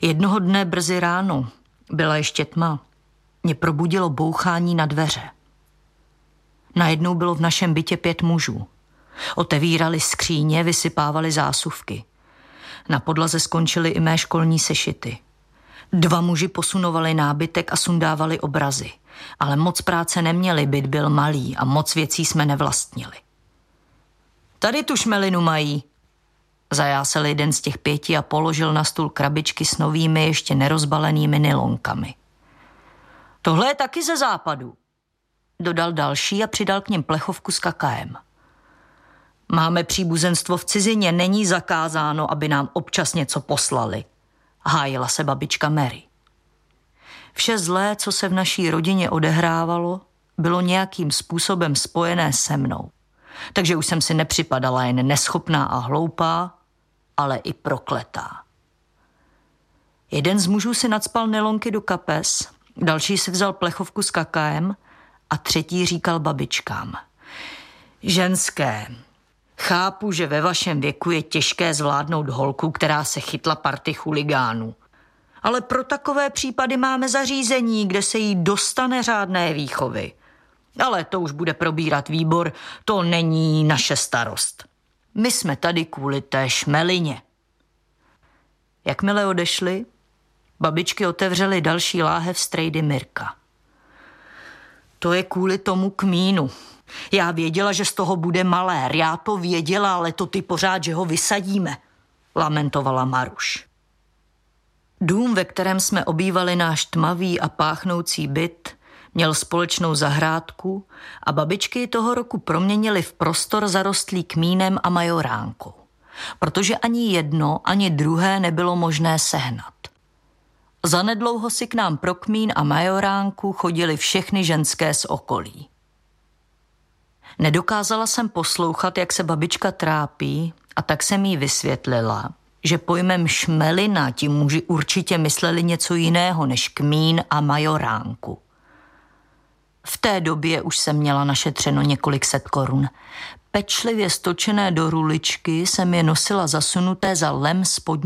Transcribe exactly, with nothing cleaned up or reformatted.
Jednoho dne brzy ráno, byla ještě tma, mě probudilo bouchání na dveře. Najednou bylo v našem bytě pět mužů. Otevírali skříně, vysypávali zásuvky. Na podlaze skončily i mé školní sešity. Dva muži posunovali nábytek a sundávali obrazy. Ale moc práce neměli, byt byl malý a moc věcí jsme nevlastnili. Tady tu šmelinu mají. Zajásal jeden z těch pěti a položil na stůl krabičky s novými, ještě nerozbalenými nylonkami. Tohle je taky ze západu, dodal další a přidal k něm plechovku s kakaem. Máme příbuzenstvo v cizině, není zakázáno, aby nám občas něco poslali, hájila se babička Mary. Vše zlé, co se v naší rodině odehrávalo, bylo nějakým způsobem spojené se mnou. Takže už jsem si nepřipadala jen neschopná a hloupá, ale i prokletá. Jeden z mužů si nacpal nylonky do kapes, další si vzal plechovku s kakaem a třetí říkal babičkám. Ženské, chápu, že ve vašem věku je těžké zvládnout holku, která se chytla party chuligánů. Ale pro takové případy máme zařízení, kde se jí dostane řádné výchovy. Ale to už bude probírat výbor, to není naše starost. My jsme tady kvůli té šmelině. Jakmile odešli, babičky otevřely další láhev strejdy Mirka. To je kvůli tomu kmínu. Já věděla, že z toho bude malér, já to věděla, ale to ty pořád, že ho vysadíme, lamentovala Maruš. Dům, ve kterém jsme obývali náš tmavý a páchnoucí byt, měl společnou zahrádku a babičky toho roku proměnily v prostor zarostlý kmínem a majoránkou, protože ani jedno, ani druhé nebylo možné sehnat. Zanedlouho si k nám pro kmín a majoránku chodily všechny ženské z okolí. Nedokázala jsem poslouchat, jak se babička trápí, a tak jsem jí vysvětlila, že pojmem šmelina ti muži určitě mysleli něco jiného než kmín a majoránku. V té době už jsem měla našetřeno několik set korun. Pečlivě stočené do ruličky jsem je nosila zasunuté za lem spodní